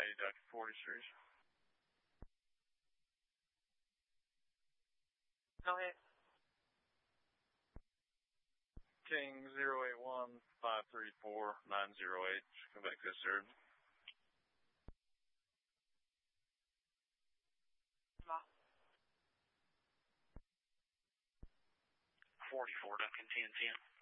Duck 40 series. Go ahead. King 081 534 908. Quebec Sir. 44 Duncan 1010.